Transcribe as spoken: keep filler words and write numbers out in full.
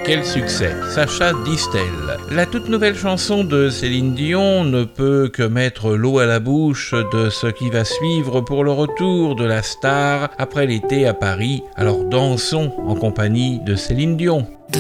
quel succès! Sacha Distel. La toute nouvelle chanson de Céline Dion ne peut que mettre l'eau à la bouche de ce qui va suivre pour le retour de la star après l'été à Paris. Alors dansons en compagnie de Céline Dion.